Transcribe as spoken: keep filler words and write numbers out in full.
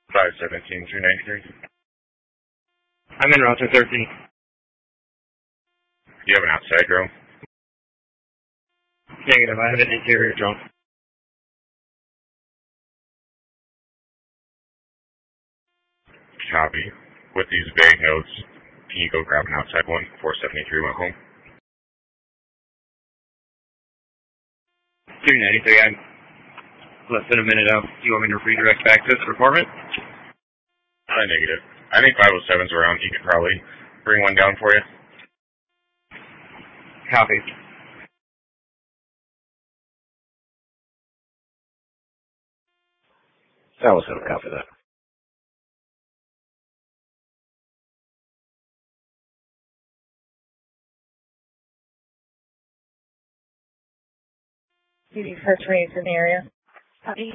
five seventeen, three ninety-three. I'm in Route thirteen. Do you have an outside drone? Negative, I have an interior drone. Copy. With these vague notes, can you go grab an outside one? four seventy-three went home. three ninety-three, I'm less than a minute out. Do you want me to redirect back to this apartment? Uh, negative. I think five oh seven's around. You could probably bring one down for you. Copy. That was a copy that. C D first raised in the area. Copy.